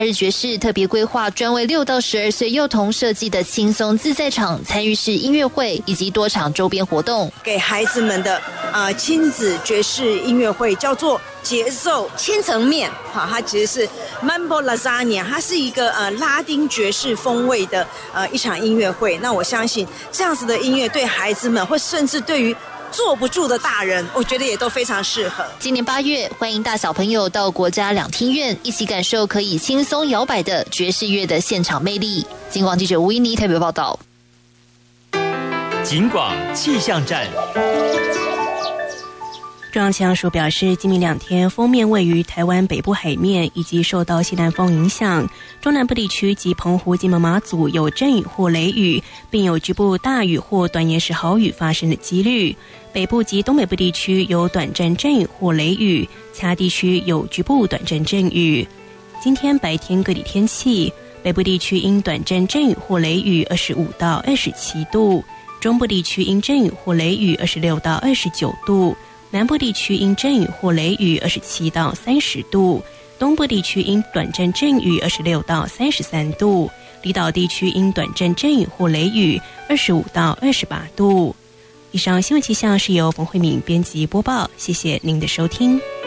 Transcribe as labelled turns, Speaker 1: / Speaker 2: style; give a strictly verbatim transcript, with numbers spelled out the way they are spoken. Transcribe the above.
Speaker 1: 日爵士特别规划专为六到十二岁幼童设计的轻松自在场参与式音乐会以及多场周边活动，
Speaker 2: 给孩子们的呃亲子爵士音乐会叫做节奏千层面。好，它其实是 Mambo Lasagna， 它是一个呃拉丁爵士风味的呃一场音乐会。那我相信这样子的音乐对孩子们，或甚至对于坐不住的大人，我觉得也都非常适合。
Speaker 1: 今年八月，欢迎大小朋友到国家两厅院一起感受可以轻松摇摆的爵士乐的现场魅力。警广记者吴依妮特别报道。
Speaker 3: 警广气象站。
Speaker 4: 中央气象署表示，今明两天锋面位于台湾北部海面，以及受到西南风影响，中南部地区及澎湖、金门、马祖有阵雨或雷雨，并有局部大雨或短延时豪雨发生的几率。北部及东北部地区有短暂阵雨或雷雨，其他地区有局部短暂阵雨。今天白天各地天气，北部地区因短暂阵雨或雷雨二十五到二十七度，中部地区因阵雨或雷雨二十六到二十九度，南部地区因阵雨或雷雨二十七到三十度，东部地区因短暂阵雨二十六到三十三度，离岛地区因短暂阵雨或雷雨二十五到二十八度。以上新闻气象是由冯慧敏编辑播报，谢谢您的收听。